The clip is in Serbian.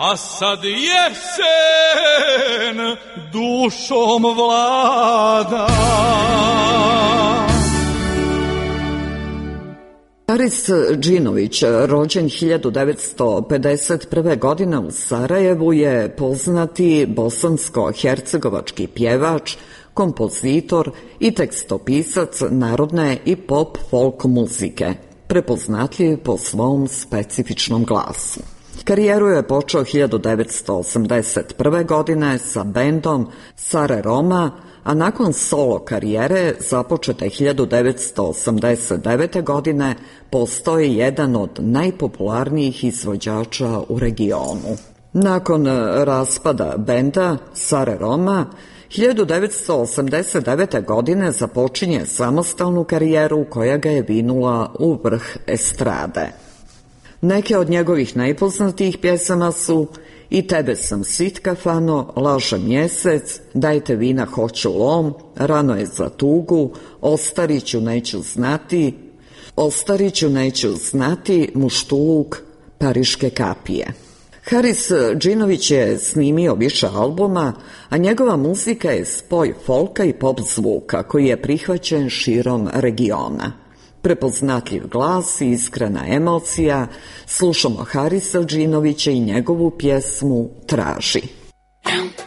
a sad jesen dušom vlada. Haris Džinović, rođen 1951. godine u Sarajevu, je poznati bosansko-hercegovački pjevač, kompozitor i tekstopisac narodne i pop folk muzike, prepoznatljiv po svom specifičnom glasu. Karijeru je počeo 1981. godine sa bendom Sare Roma, a nakon solo karijere započete 1989. godine postao je jedan od najpopularnijih izvođača u regionu. Nakon raspada benda Sare Roma, 1989. godine započinje samostalnu karijeru koja ga je vinula u vrh estrade. Neke od njegovih najpoznatijih pjesama su I tebe sam sitka fano, Laže mjesec, Dajte vina hoću lom, Rano je za tugu, Ostariću neću znati, Muštuluk, Pariške kapije. Haris Džinović je snimio više albuma, a njegova muzika je spoj folka i pop zvuka koji je prihvaćen širom regiona. Prepoznatljiv glas i iskrena emocija, slušamo Harisa Džinovića i njegovu pjesmu Traži.